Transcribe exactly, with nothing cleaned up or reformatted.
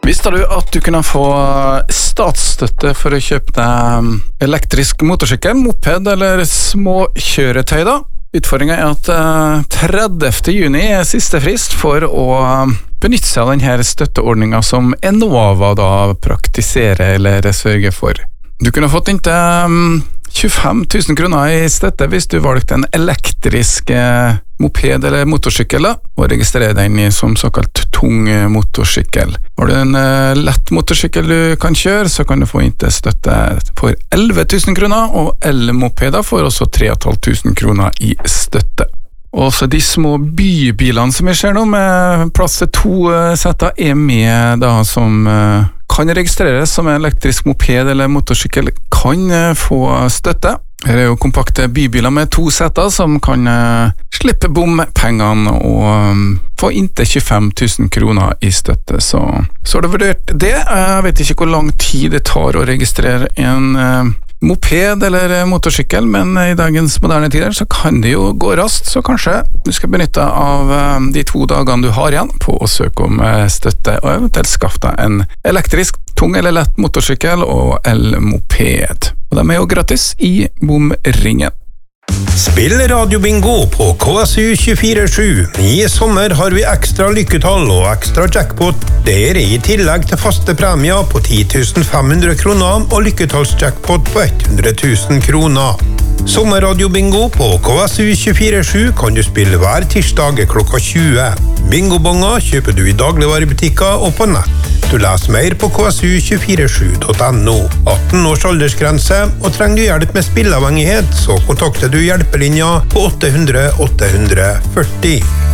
Visste du at du kunne få statsstøtte for å kjøpe deg elektrisk motorsykkel, moped eller små kjøretøy da? Utfordringen er at tredivte juni er siste frist for å benytte seg av denne støtteordningen som Enova da praktiserer eller sørger for. Du kunne fått inntil tjuefem tusen kroner i støtte hvis du valgte en elektrisk moped eller motorsykkel da, og registrerer den som såkalt tung motorsykkel. Har du en lett motorsykkel du kan kjøre, så kan du få inntil støtte for elleve tusen kroner, og el-mopeder får også tre tusen fem hundre kroner i støtte. Også de små bybilene som vi ser nå, med plass til to setter, er med da som kan registreres som en elektrisk moped eller motorsykkel, kan få støtte. Her er jo kompakte bybiler med to setter som kan uh, slippe bompengene og um, få inntil tjuefem tusen kroner i støtte. Så, så har du vurdert det. Jeg vet ikke hvor lang tid det tar å registrere en uh, moped eller motorsykkel, men i dagens moderne tider så kan det jo gå raskt, så kanskje du skal benytte av uh, de to dagene du har igjen på å søke om uh, støtte, og eventuelt skaffe deg en elektrisk, tung eller lett motorsykkel og el-moped. Og de er jo gratis i bomringen. Spill radiobingo på K S U tjuefire sju. I sommer har vi ekstra lykketall og ekstra jackpot. Det er i tillegg til faste premier på ti tusen fem hundre kroner og lykketallsjackpot på hundre tusen kroner. Sommerradiobingo på K S U tjuefire sju kan du spille hver tirsdag klokka tjue. Bingobonger kjøper du i dagligvarebutikker og på nett. Du leser mer på k s u tjuefire sju punktum n o. atten års aldersgrense, og trenger du hjelp med spilleavhengighet, så kontakter du hjelpelinja på åtte hundre åtte hundre førti.